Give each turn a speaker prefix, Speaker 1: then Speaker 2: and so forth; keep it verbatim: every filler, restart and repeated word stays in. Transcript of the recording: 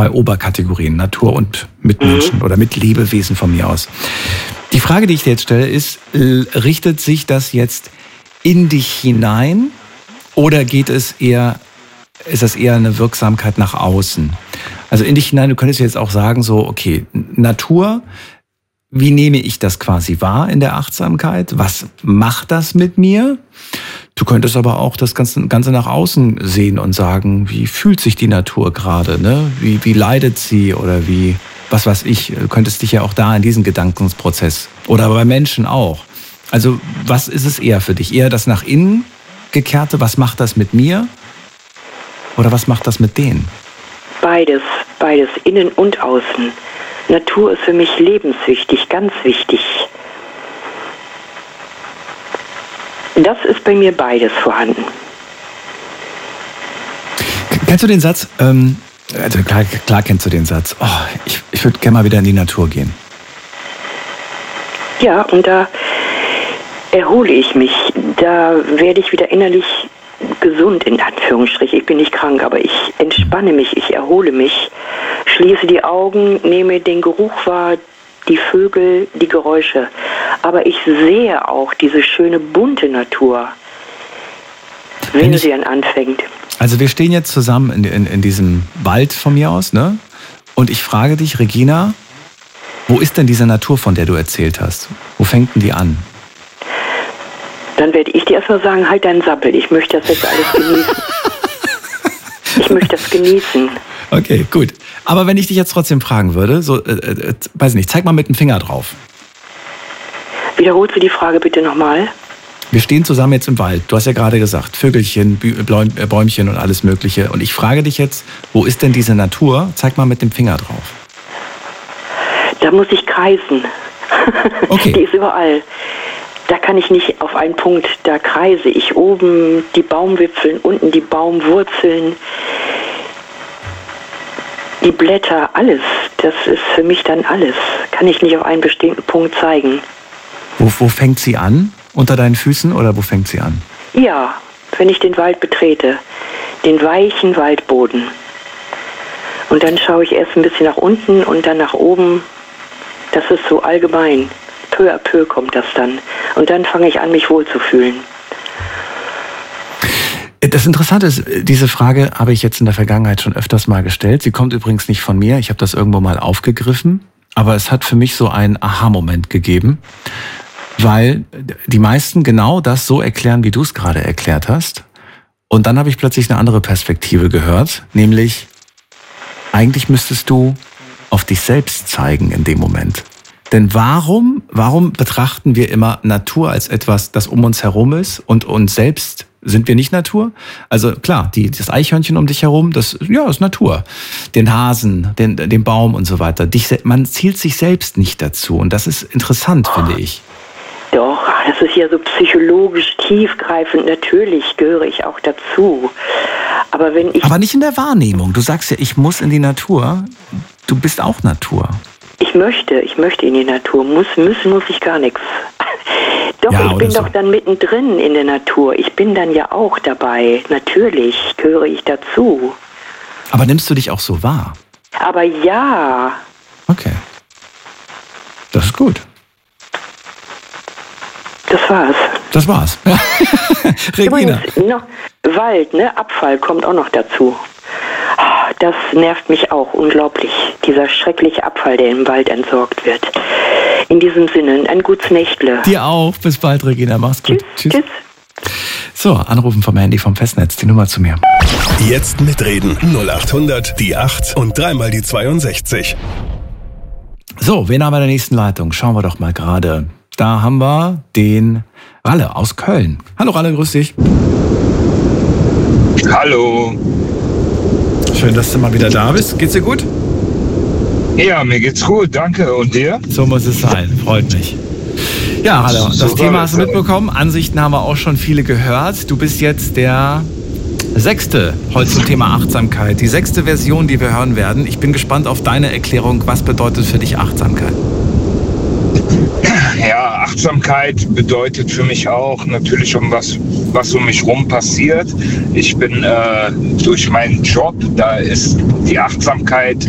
Speaker 1: zwei Oberkategorien, Natur und Mitmenschen mhm. oder mit Lebewesen von mir aus. Die Frage, die ich dir jetzt stelle, ist, richtet sich das jetzt in dich hinein oder geht es eher, ist das eher eine Wirksamkeit nach außen? Also in dich hinein, du könntest jetzt auch sagen, so, okay, Natur, wie nehme ich das quasi wahr in der Achtsamkeit? Was macht das mit mir? Du könntest aber auch das Ganze, Ganze nach außen sehen und sagen, wie fühlt sich die Natur gerade? Ne? Wie, wie leidet sie oder wie, was weiß ich, du könntest dich ja auch da in diesen Gedankensprozess oder bei Menschen auch. Also was ist es eher für dich? Eher das nach innen gekehrte, was macht das mit mir? Oder was macht das mit denen?
Speaker 2: Beides, beides, innen und außen. Natur ist für mich lebenswichtig, ganz wichtig. Das ist bei mir beides vorhanden.
Speaker 1: Kennst du den Satz, ähm, also klar, klar kennst du den Satz, oh, ich, ich würde gerne mal wieder in die Natur gehen.
Speaker 2: Ja, und da erhole ich mich, da werde ich wieder innerlich gesund, in Anführungsstrichen. Ich bin nicht krank, aber ich entspanne mich, ich erhole mich, schließe die Augen, nehme den Geruch wahr, die Vögel, die Geräusche. Aber ich sehe auch diese schöne, bunte Natur, wenn, wenn ich, sie dann anfängt.
Speaker 1: Also wir stehen jetzt zusammen in, in, in diesem Wald von mir aus, ne? Und ich frage dich, Regina, wo ist denn diese Natur, von der du erzählt hast? Wo fängt denn die an?
Speaker 2: Dann werde ich dir erstmal sagen, halt deinen Sappel, ich möchte das jetzt alles genießen. Ich möchte das genießen.
Speaker 1: Okay, gut. Aber wenn ich dich jetzt trotzdem fragen würde, so, äh, äh, weiß nicht, zeig mal mit dem Finger drauf.
Speaker 2: Wiederholst du die Frage bitte nochmal?
Speaker 1: Wir stehen zusammen jetzt im Wald. Du hast ja gerade gesagt, Vögelchen, Bäumchen und alles Mögliche. Und ich frage dich jetzt, wo ist denn diese Natur? Zeig mal mit dem Finger drauf.
Speaker 2: Da muss ich kreisen.
Speaker 1: Okay.
Speaker 2: Die ist überall. Da kann ich nicht auf einen Punkt, da kreise ich. Oben die Baumwipfeln, unten die Baumwurzeln, die Blätter, alles. Das ist für mich dann alles. Kann ich nicht auf einen bestimmten Punkt zeigen.
Speaker 1: Wo, wo fängt sie an? Unter deinen Füßen oder wo fängt sie an?
Speaker 2: Ja, wenn ich den Wald betrete. Den weichen Waldboden. Und dann schaue ich erst ein bisschen nach unten und dann nach oben. Das ist so allgemein. Peu à peu kommt das dann. Und dann fange ich an, mich wohlzufühlen.
Speaker 1: Das Interessante ist, diese Frage habe ich jetzt in der Vergangenheit schon öfters mal gestellt. Sie kommt übrigens nicht von mir. Ich habe das irgendwo mal aufgegriffen. Aber es hat für mich so einen Aha-Moment gegeben, weil die meisten genau das so erklären, wie du es gerade erklärt hast. Und dann habe ich plötzlich eine andere Perspektive gehört, nämlich eigentlich müsstest du auf dich selbst zeigen in dem Moment. Denn warum, warum betrachten wir immer Natur als etwas, das um uns herum ist und uns selbst sind wir nicht Natur? Also klar, die, das Eichhörnchen um dich herum, das ja, ist Natur. Den Hasen, den, den Baum und so weiter. Dich, man zielt sich selbst nicht dazu und das ist interessant, finde ich.
Speaker 2: Doch, das ist ja so psychologisch tiefgreifend. Natürlich gehöre ich auch dazu. Aber wenn ich...
Speaker 1: Aber nicht in der Wahrnehmung. Du sagst ja, ich muss in die Natur. Du bist auch Natur.
Speaker 2: Ich möchte, ich möchte in die Natur. Muss, müssen muss ich gar nichts. Doch, ja, ich bin so. Doch dann mittendrin in der Natur. Ich bin dann ja auch dabei. Natürlich gehöre ich dazu.
Speaker 1: Aber nimmst du dich auch so wahr?
Speaker 2: Aber ja.
Speaker 1: Okay. Das ist gut.
Speaker 2: Das war's.
Speaker 1: Das war's. Regina.
Speaker 2: Übrigens, noch Wald, ne? Abfall kommt auch noch dazu. Das nervt mich auch unglaublich. Dieser schreckliche Abfall, der im Wald entsorgt wird. In diesem Sinne, ein gutes Nächtle.
Speaker 1: Dir auch. Bis bald, Regina. Mach's gut.
Speaker 2: Tschüss. Tschüss.
Speaker 1: So, anrufen vom Handy vom Festnetz. Die Nummer zu mir.
Speaker 3: Jetzt mitreden. null acht hundert, die acht und dreimal die zweiundsechzig.
Speaker 1: So, wen haben wir in der nächsten Leitung? Schauen wir doch mal gerade. Da haben wir den Ralle aus Köln. Hallo Ralle, grüß dich.
Speaker 4: Hallo.
Speaker 1: Schön, dass du mal wieder da bist. Geht's dir gut?
Speaker 4: Ja, mir geht's gut, danke. Und dir?
Speaker 1: So muss es sein, freut mich. Ja, Ralle, das
Speaker 4: so
Speaker 1: Thema hast du mitbekommen. Ansichten haben wir auch schon viele gehört. Du bist jetzt der sechste heute zum Thema Achtsamkeit. Die sechste Version, die wir hören werden. Ich bin gespannt auf deine Erklärung. Was bedeutet für dich Achtsamkeit?
Speaker 4: Ja, Achtsamkeit bedeutet für mich auch natürlich um was, was um mich rum passiert. Ich bin äh, durch meinen Job, da ist die Achtsamkeit